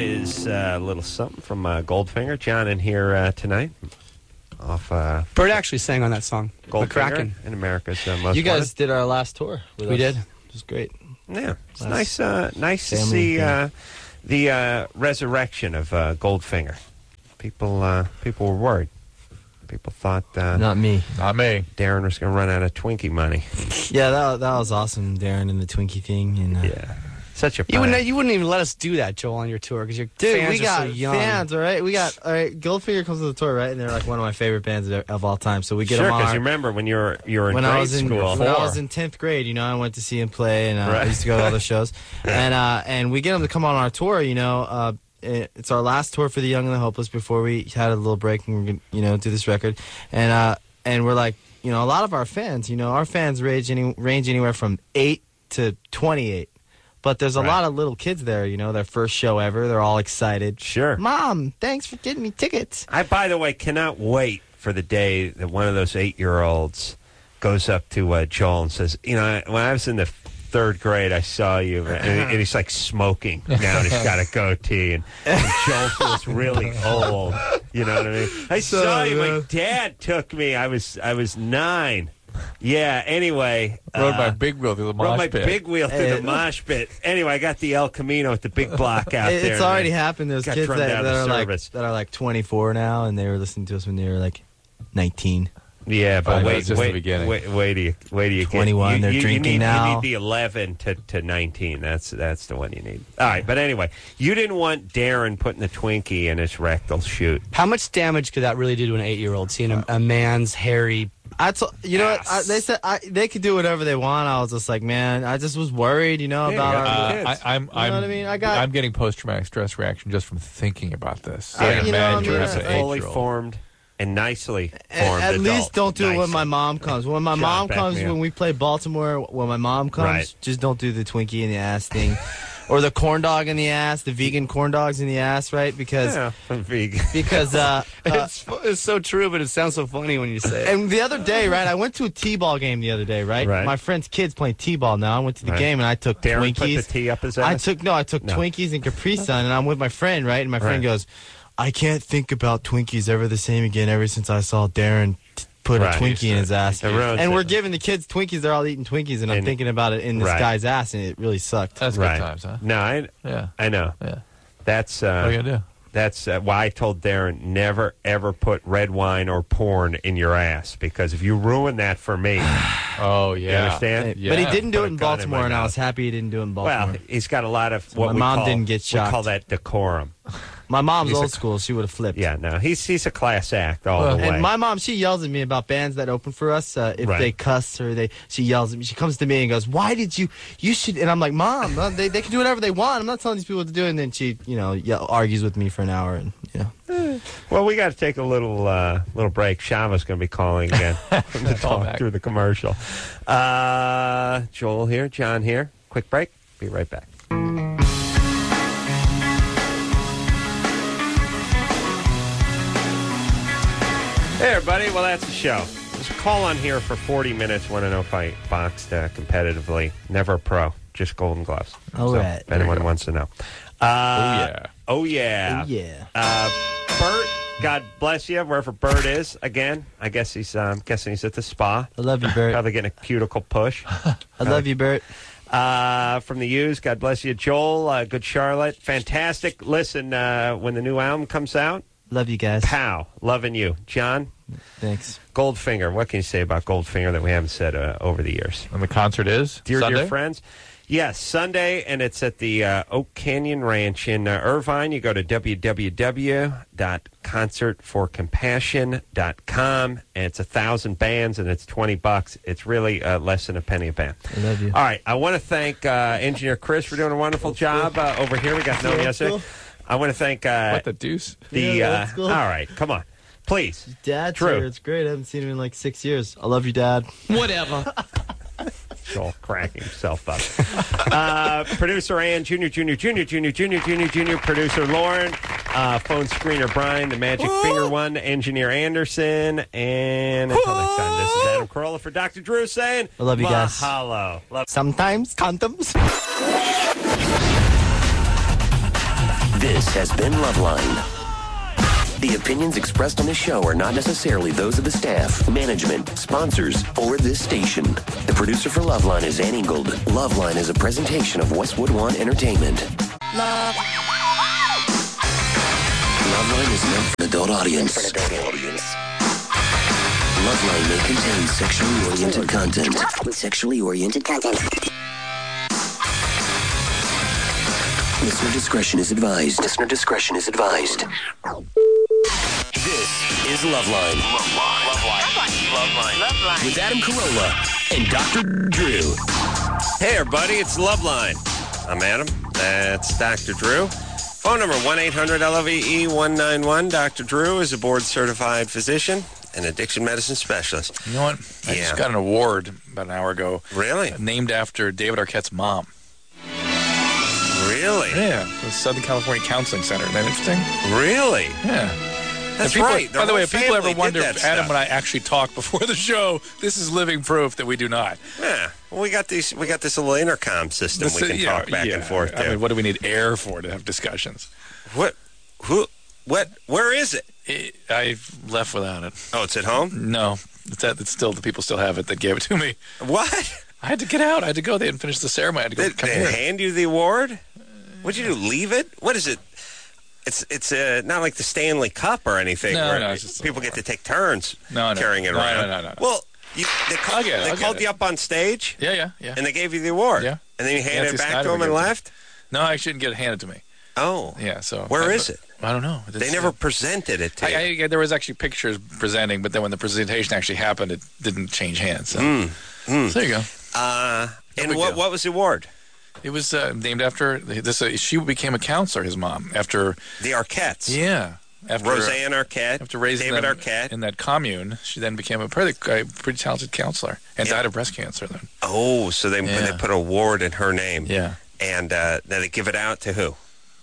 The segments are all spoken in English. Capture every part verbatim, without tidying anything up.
is uh, a little something from uh, Goldfinger. John in here uh, tonight. Off uh, Bert actually sang on that song. Goldfinger in America's uh, Most You guys Wanted. did our last tour with We us. did. It was great. Yeah, it's Last nice. Uh, nice to family see thing. uh, the uh, resurrection of uh, Goldfinger. People, uh, people were worried. People thought uh, Not me. Not me. Darren was going to run out of Twinkie money. Yeah, that that was awesome, Darren, and the Twinkie thing. And uh, Yeah, such a You plan. wouldn't, you wouldn't even let us do that, Joel, on your tour because your Dude, fans we got are so young. fans, all right? We got, all right, Goldfinger comes to the tour, right? And they're like one of my favorite bands of, of all time. So we get Sure, them on because our, you remember when you were you were in when grade I was in school. when I was in tenth grade, you know, I went to see him play, and uh, Right. I used to go to all the shows, and uh, and we get them to come on our tour. You know, uh, it- it's our last tour for the Young and the Hopeless before we had a little break and we're gonna, you know, do this record, and uh, and we're like, you know, a lot of our fans, you know, our fans range any range anywhere from eight to twenty-eight. But there's a Right. lot of little kids there, you know, their first show ever. They're all excited. Sure. Mom, thanks for getting me tickets. I, by the way, cannot wait for the day that one of those eight-year-olds goes up to uh, Joel and says, you know, when I was in the third grade, I saw you, and, and he's like smoking now, and he's got a goatee, and, and Joel feels really old. You know what I mean? I So, saw you. My uh, dad took me. I was I was nine. Yeah. Anyway, Rode my uh, big wheel through the rode mosh my pit. big wheel through Hey. the mosh pit. Anyway, I got the El Camino at the big block out It- there. It's and already I happened. There's got kids drummed that, out that of are like service. that are like twenty-four now, and they were listening to us when they were like nineteen. Yeah, but Fine, wait, that's just the wait, beginning. wait, wait, do you, wait, do you get- twenty-one, you, they're you, drinking you need, now. You need the eleven to, to nineteen. That's that's the one you need. All right, but anyway, you didn't want Darren putting the Twinkie in his rectal chute. How much damage could that really do to an eight-year-old, seeing a, a man's hairy... I t- you know what? I, they said I, they could do whatever they want. I was just like, man, I just was worried, you know, Yeah, about you our. got Uh, kids. I, I'm, You know I'm, what I mean? I got- I'm getting post-traumatic stress reaction just from thinking about this. I- I can you know, I imagine mean, as an uh, Fully eight-year-old. formed and nicely At, formed. at adult. least don't do it when Nicely. my mom comes. When my John, mom back comes, me up. when we play Baltimore, when my mom comes, Right. just don't do the Twinkie in the ass thing, or the corn dog in the ass, the vegan corn dogs in the ass, right? Because Yeah, I'm vegan. because uh, uh, It's, fu- it's so true, but it sounds so funny when you say it. and the other day, right? I went to a t-ball game the other day, right? Right. My friend's kids playing t-ball now. I went to the Right. game and I took Darren put Twinkies. the tea up his I ass. took no, I took No. Twinkies and Capri Sun, and I'm with my friend, right? And my friend Right. goes, "I can't think about Twinkies ever the same again. Ever since I saw Darren t- put Right. a Twinkie in his ass." It ruins And it. we're giving the kids Twinkies. They're all eating Twinkies, and I'm And- thinking about it in this Right. guy's ass, and it really sucked. That's right. good times, huh? No, I, Yeah. I know. Yeah. That's What are uh, you going to do? that's uh, why I told Darren never ever put red wine or porn in your ass, because if you ruin that for me, Oh, you yeah. understand? Hey, but he Yeah. didn't do Put it a in gun in Baltimore, my and I mouth. was happy he didn't do it in Baltimore. Well, he's got a lot of what my we mom call, didn't get We call shocked. that decorum. my mom's he's a- old school. She would have flipped. Yeah, no, he's he's a class act all Well, the way. And my mom, she yells at me about bands that open for us. Uh, if Right. they cuss or they, she yells at me. She comes to me and goes, "Why did you? You should." And I'm like, "Mom, uh, they they can do whatever they want. I'm not telling these people what to do." And then she, you know, yell, argues with me for an hour, and you know. well, we got to take a little uh, little break. Shava's going to be calling again to Call talk back. through the commercial. Uh, Joel here, John here. Quick break. Be right back. Hey, everybody. Well, that's the show. There's a call on here for forty minutes. Want to know if I boxed uh, competitively. Never a pro, just Golden Gloves. All so, right. if anyone wants to know. Uh, yeah. Oh, yeah. Oh, yeah. Uh, Bert, God bless you, wherever Bert is. Again, I guess he's, um, guessing he's at the spa. I love you, Bert. Probably getting a cuticle push. I love you, Bert. Uh, from the U's, God bless you. Joel, uh, Good Charlotte. Fantastic. Listen, uh, when the new album comes out, Love you guys. pow, loving you. John, Thanks. Goldfinger. What can you say about Goldfinger that we haven't said uh, over the years? And the concert is Dear, Sunday? dear friends. Yes, Sunday, and it's at the uh, Oak Canyon Ranch in uh, Irvine. You go to w w w dot concert for compassion dot com, and it's a thousand bands, and it's twenty bucks. It's really uh, less than a penny a band. I love you. All right, I want to thank uh, Engineer Chris for doing a wonderful job uh, over here. We got to know him Yeah, yesterday. cool. I want to thank uh, What the deuce? the. Yeah, uh, that's cool. all right, come on, please. Dad's True. here. It's great. I haven't seen him in like six years. I love you, Dad. Whatever. Joel cracking himself up. uh, producer Ann, Junior, Junior, Junior, Junior, Junior, Junior, Junior, producer Lauren, uh, phone screener Brian, the magic finger one, engineer Anderson, and until next time, this is Adam Carolla for Doctor Drew saying, I love you guys. Mahalo. Love Sometimes condoms. This This has been Loveline. The opinions expressed on the show are not necessarily those of the staff, management, sponsors, or this station. The producer for Loveline is Ann Ingold. Loveline is a presentation of Westwood One Entertainment. Love. Loveline is meant for an adult audience. For an adult audience. Loveline may contain sexually oriented content. Sexually oriented content. Listener discretion is advised. Listener discretion is advised. This is Loveline. Loveline. Loveline. Loveline. Loveline. With Adam Carolla and Doctor Drew. Hey, everybody, it's Loveline. I'm Adam. That's Doctor Drew. Phone number one eight hundred L O V E one nine one. Doctor Drew is a board-certified physician and addiction medicine specialist. You know what? I Yeah. just got an award about an hour ago. Really? uh, Named after David Arquette's mom. Really? Yeah, the Southern California Counseling Center. Isn't that interesting? Really? Yeah. That's And people, right. By the whole way, if people ever family did wonder that if Adam stuff. and I actually talk before the show, this is living proof that we do not. Yeah. Well, we got these. We got this little intercom system This we is- can yeah, talk back yeah. and forth I to. mean, what do we need air for to have discussions? What? Who? What? Where is it? It, I've left without it. Oh, it's at home. No, it's, at, it's still the people still have it that gave it to me. What? I had to get out. I had to go. They hadn't finished the ceremony. I had to go They, come they here. hand you the award? What'd you do? Leave it? What is it? It's it's uh, not like the Stanley Cup or anything. No, where no, it's just people an get to award. take turns No, no, carrying it no, around. no, no, no. Well, you, they, call, I'll get it, they I'll called get you it. up on stage Yeah, yeah, yeah. and they gave you the award. Yeah. And then you handed Nancy it back Snyder to them gave and it to me. left? No, I shouldn't get it handed to me. Oh. Yeah, so. Where I, is it? I don't know. I didn't They see never it. presented it to I, you. I, there was actually pictures presenting, but then when the presentation actually happened, it didn't change hands. So, Mm, mm. so there you go. Uh, No and big what deal. what was the award? It was uh, named after this. Uh, she became a counselor, his mom, after The Arquettes. yeah, after Roseanne Arquette, after raising David them Arquette. in that commune. She then became a pretty, a pretty talented counselor and Yeah. died of breast cancer. Then Oh, so they Yeah. they put an award in her name. yeah, And uh, then they give it out to who?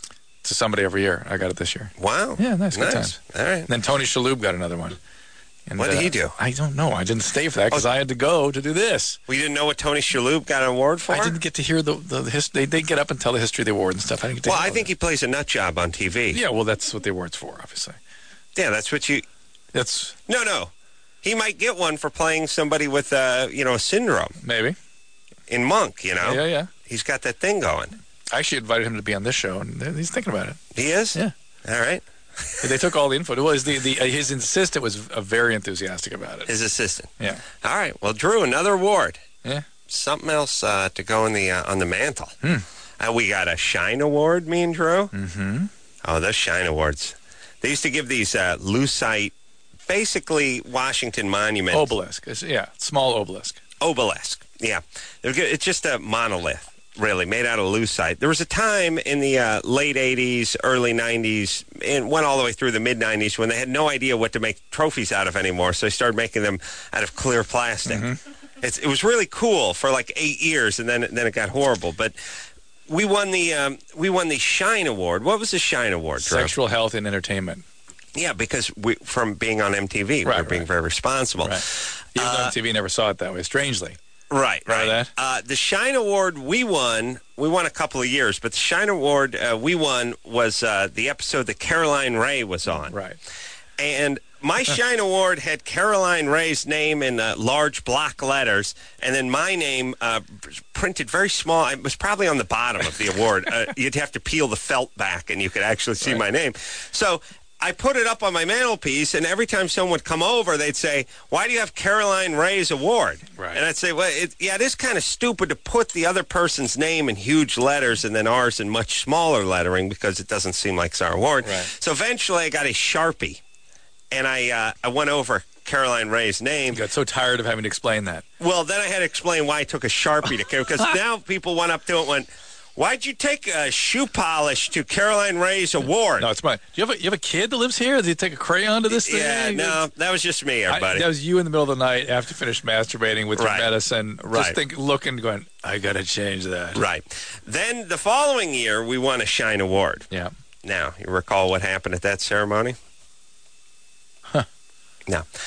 to somebody every year. I got it this year. Wow. Yeah, nice, good Nice. All right. And then Tony Shalhoub got another one. And, What did uh, he do? I don't know. I didn't stay for that because Oh. I had to go to do this. We didn't know what Tony Shalhoub got an award for? I didn't get to hear the the, the history. They, they get up and tell the history of the award and stuff. I didn't get to Well, hear I all think he plays a nut job on T V. that. Yeah, well, that's what the award's for, obviously. Yeah, that's what you... That's No, no. He might get one for playing somebody with, uh, you know, a syndrome maybe. in Monk, you know? Yeah, yeah. He's got that thing going. I actually invited him to be on this show, and he's thinking about it. He is? Yeah. All right. They took all the info. Well, his, the, the, uh, his assistant was uh, very enthusiastic about it. His assistant. Yeah. All right. Well, Drew, another award. Yeah. Something else uh, to go in the uh, on the mantle. Hmm. Uh, we got a Shine Award, me and Drew. Mm-hmm. Oh, those Shine Awards. They used to give these uh, lucite, basically Washington Monument. Obelisk. It's- yeah, small obelisk. Obelisk. Yeah. They're good. It's just a monolith, really, made out of lucite. There was a time in the uh, late eighties, early nineties, and went all the way through the mid nineties when they had no idea what to make trophies out of anymore, so they started making them out of clear plastic. Mm-hmm. It's, it was really cool for like eight years, and then then it got horrible. But we won the um, we won the Shine Award. What was the Shine Award, Drew? Sexual health and entertainment. Yeah, because we from being on M T V, Right, we're being right. very responsible. Right. Even though M T V never saw it that way, strangely. Right, right. Remember that? Uh, the Shine Award we won, we won a couple of years, but the Shine Award uh, we won was uh, the episode that Caroline Ray was on. Right. And my Shine Award had Caroline Ray's name in uh, large block letters, and then my name uh, printed very small. It was probably on the bottom of the award. Uh, you'd have to peel the felt back, and you could actually see Right. my name. So I put it up on my mantelpiece, and every time someone would come over, they'd say, "Why do you have Caroline Ray's award?" Right. And I'd say, "Well, it, yeah, it is kind of stupid to put the other person's name in huge letters and then ours in much smaller lettering because it doesn't seem like it's our award." Right. So eventually I got a Sharpie, and I uh, I went over Caroline Ray's name. You got so tired of having to explain that. Well, then I had to explain why I took a Sharpie to Carol, because now people went up to it and went, "Why'd you take a shoe polish to Caroline Ray's award?" No, it's fine. Do you have a, you have a kid that lives here? Did you take a crayon to this thing? Yeah, no, that was just me, I, everybody. that was you in the middle of the night after you finished masturbating with Right. your medicine. Right. Just think, looking, going, I got to change that. Right. Then the following year, we won a Shine Award. Yeah. Now, you recall what happened at that ceremony? Huh. No. No.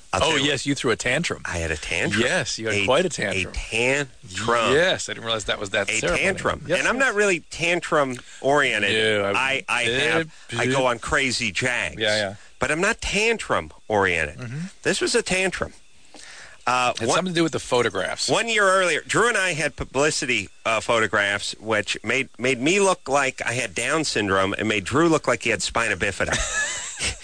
I'll Oh tell you yes, you threw a tantrum. what, I had a tantrum. Yes, you had quite a tantrum. A tantrum. Yes, I didn't realize that was that A ceremony. tantrum. Yes, and I'm yes. not really tantrum oriented. No, I, I- I have I go on crazy jags. Yeah, yeah. But I'm not tantrum oriented. This was a tantrum. Uh, It had one, something to do with the photographs. one year earlier, Drew and I had publicity uh, photographs, which made made me look like I had Down syndrome and made Drew look like he had spina bifida.